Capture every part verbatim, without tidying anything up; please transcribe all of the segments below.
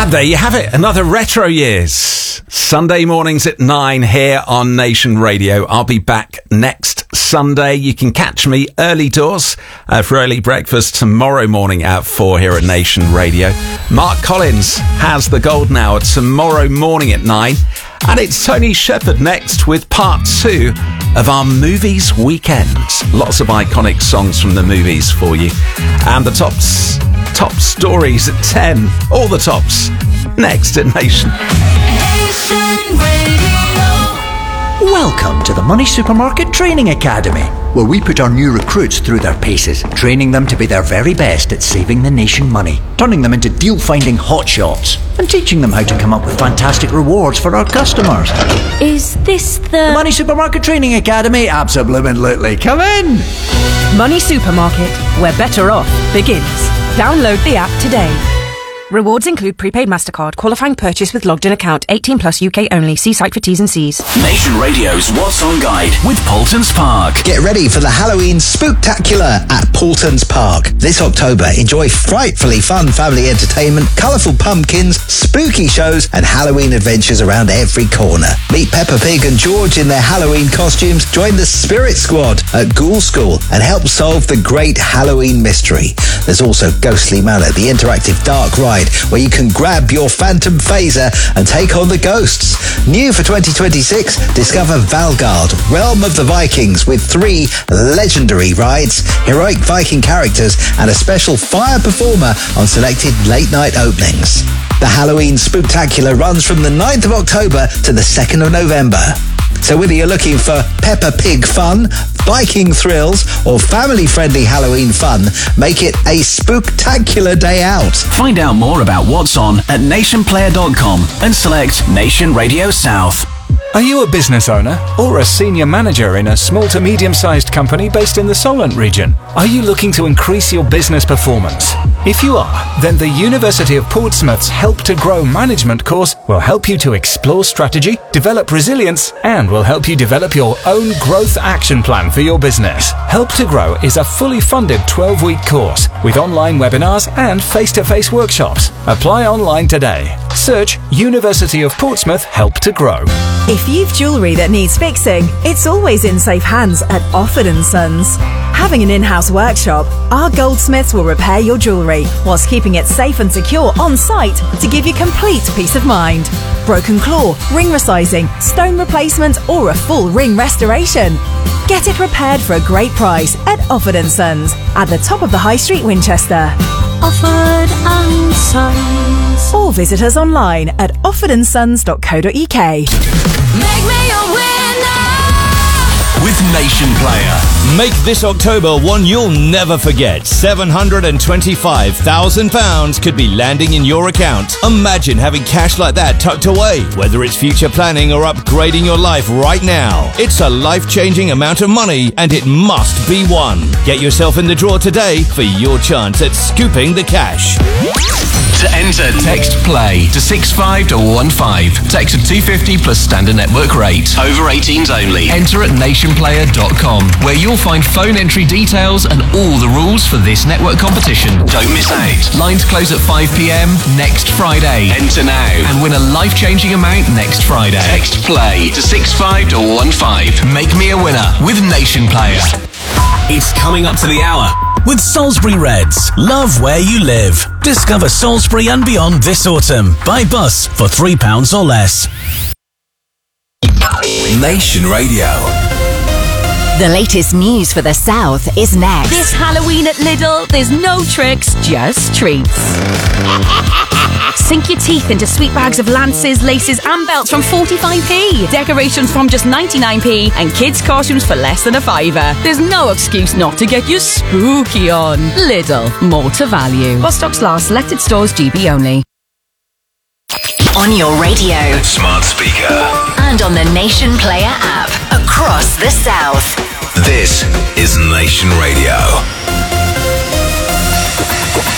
And there you have it, another Retro Years. Sunday mornings at nine here on Nation Radio. I'll be back next Sunday. You can catch me early doors uh, for early breakfast tomorrow morning at four here at Nation Radio. Mark Collins has the golden hour tomorrow morning at nine. And it's Tony Shepherd next with part two of our Movies Weekend. Lots of iconic songs from the movies for you. And the tops, top stories at ten. All the tops next at Nation. Nation Radio. Welcome to the Money Supermarket Training Academy, where we put our new recruits through their paces, training them to be their very best at saving the nation money, turning them into deal-finding hotshots, and teaching them how to come up with fantastic rewards for our customers. Is this the... The Money Supermarket Training Academy? Absolutely. Come in! Money Supermarket, where better off begins. Download the app today. Rewards include prepaid MasterCard, qualifying purchase with logged in account, eighteen plus U K only. See site for T's and C's. Nation Radio's What's On Guide with Paultons Park. Get ready for the Halloween Spooktacular at Paultons Park. This October, enjoy frightfully fun family entertainment, colourful pumpkins, spooky shows and Halloween adventures around every corner. Meet Peppa Pig and George in their Halloween costumes, join the Spirit Squad at Ghoul School and help solve the great Halloween mystery. There's also Ghostly Manor, the interactive dark ride where you can grab your phantom phaser and take on the ghosts. New for twenty twenty-six, discover Valgard, Realm of the Vikings, with three legendary rides, heroic Viking characters and a special fire performer on selected late night openings. The Halloween Spooktacular runs from the ninth of October to the second of November. So whether you're looking for Peppa Pig fun, Viking thrills, or family-friendly Halloween fun, make it a spooktacular day out. Find out more about what's on at nation player dot com and select Nation Radio South. Are you a business owner or a senior manager in a small to medium-sized company based in the Solent region? Are you looking to increase your business performance? If you are, then the University of Portsmouth's Help to Grow management course will help you to explore strategy, develop resilience, and will help you develop your own growth action plan for your business. Help to Grow is a fully funded twelve-week course with online webinars and face-to-face workshops. Apply online today. Search University of Portsmouth Help to Grow. If you've jewellery that needs fixing, it's always in safe hands at Offord and Sons. Having an in-house workshop, our goldsmiths will repair your jewellery whilst keeping it safe and secure on site to give you complete peace of mind. Broken claw, ring resizing, stone replacement or a full ring restoration. Get it repaired for a great price at Offord and Sons at the top of the High Street, Winchester. Offord and Sons. Or visit us online at offord and sons dot co dot uk. Make me a winner with Nation Player. Make this October one you'll never forget. seven hundred twenty-five thousand pounds could be landing in your account. Imagine having cash like that tucked away. Whether it's future planning or upgrading your life right now, it's a life-changing amount of money and it must be won. Get yourself in the draw today for your chance at scooping the cash. To enter, text PLAY to six five one five. Text to two fifty plus standard network rate. Over eighteens only. Enter at nation player dot com, where you'll find phone entry details and all the rules for this network competition. Don't miss out. Lines close at five p.m. next Friday. Enter now and win a life-changing amount next Friday. Text PLAY to six five one five. Make me a winner with Nation Player. It's coming up to the hour with Salisbury Reds. Love where you live. Discover Salisbury and beyond this autumn. By bus for three pounds or less. Nation Radio. The latest news for the South is next. This Halloween at Lidl, there's no tricks, just treats. Sink your teeth into sweet bags of lances, laces and belts from forty-five p. Decorations from just ninety-nine p and kids' costumes for less than a fiver. There's no excuse not to get your spooky on. Lidl, more to value. While stocks last, selected stores G B only. On your radio, Smart speaker, and on the Nation Player app across the South. This is Nation Radio.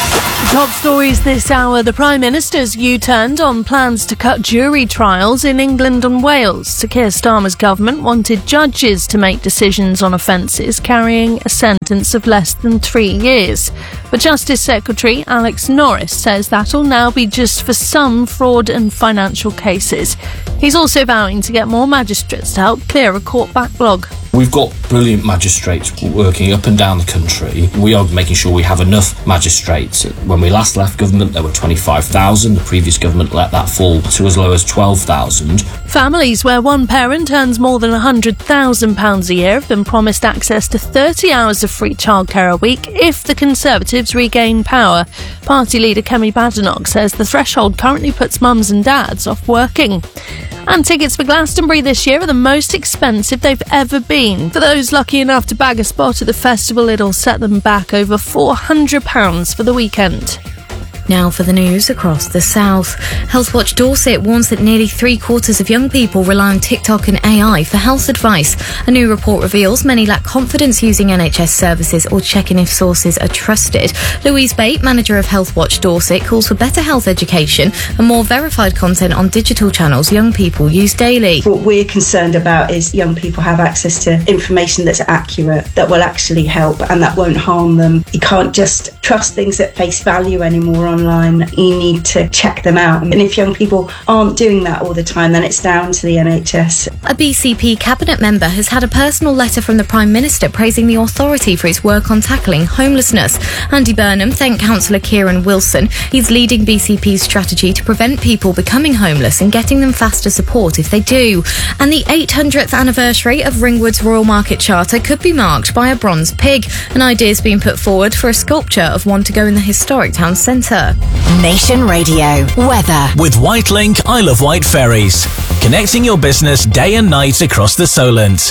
Top stories this hour. The Prime Minister's U-turned on plans to cut jury trials in England and Wales. Sir Keir Starmer's government wanted judges to make decisions on offences carrying a sentence of less than three years. But Justice Secretary Alex Norris says that'll now be just for some fraud and financial cases. He's also vowing to get more magistrates to help clear a court backlog. We've got brilliant magistrates working up and down the country. We are making sure we have enough magistrates. When we last left government, there were twenty-five thousand. The previous government let that fall to as low as twelve thousand. Families where one parent earns more than one hundred thousand pounds a year have been promised access to thirty hours of free childcare a week if the Conservatives regain power. Party leader Kemi Badenoch says the threshold currently puts mums and dads off working. And tickets for Glastonbury this year are the most expensive they've ever been. For those lucky enough to bag a spot at the festival, it'll set them back over four hundred pounds for the weekend. Now for the news across the south. Healthwatch Dorset warns that nearly three quarters of young people rely on TikTok and A I for health advice. A new report reveals many lack confidence using N H S services or checking if sources are trusted. Louise Bate, manager of Healthwatch Dorset, calls for better health education and more verified content on digital channels young people use daily. What we're concerned about is young people have access to information that's accurate, that will actually help and that won't harm them. You can't just trust things at face value anymore online. You need to check them out. And if young people aren't doing that all the time, then it's down to the N H S. A B C P cabinet member has had a personal letter from the Prime Minister praising the authority for its work on tackling homelessness. Andy Burnham thanked Councillor Kieran Wilson. He's leading B C P's strategy to prevent people becoming homeless and getting them faster support if they do. And the eight hundredth anniversary of Ringwood's Royal Market Charter could be marked by a bronze pig. An idea's been put forward for a sculpture of one to go in the historic town centre. Nation Radio weather with Whitelink Isle of Wight ferries, connecting your business day and night across the Solent.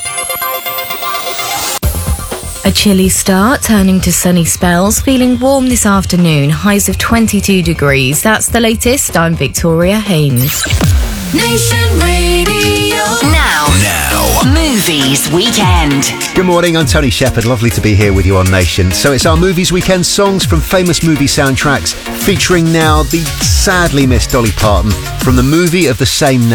A chilly start, turning to sunny spells, feeling warm this afternoon, highs of twenty-two degrees. That's the latest. I'm Victoria Haynes. Nation Radio. Now, now, Movies Weekend. Good morning, I'm Tony Shepherd. Lovely to be here with you on Nation. So it's our Movies Weekend songs from famous movie soundtracks, featuring now the sadly missed Dolly Parton from the movie of the same name.